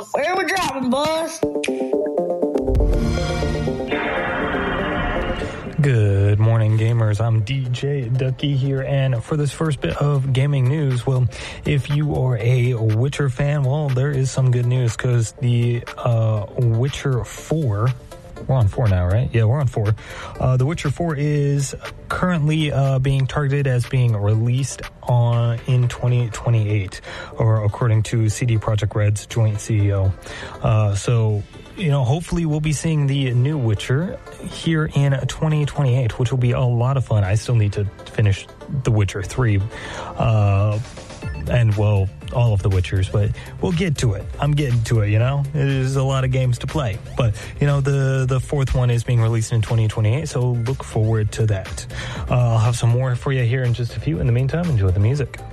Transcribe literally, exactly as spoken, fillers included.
Where we dropping, boss? Good morning, gamers. I'm D J Ducky here, and for this first bit of gaming news, well, if you are a Witcher fan, well, there is some good news, because the uh, Witcher four... We're on four now, right? Yeah, we're on four. Uh, The Witcher four is currently uh, being targeted as being released on in twenty twenty-eight, or according to C D Projekt Red's joint C E O. Uh, so, you know, hopefully we'll be seeing the new Witcher here in twenty twenty-eight, which will be a lot of fun. I still need to finish The Witcher three. Uh, and, well, all of the Witchers, but we'll get to it. I'm getting to it, you know? There's a lot of games to play. But, you know, the, the fourth one is being released in twenty twenty-eight, so look forward to that. Uh, I'll have some more for you here in just a few. In the meantime, enjoy the music.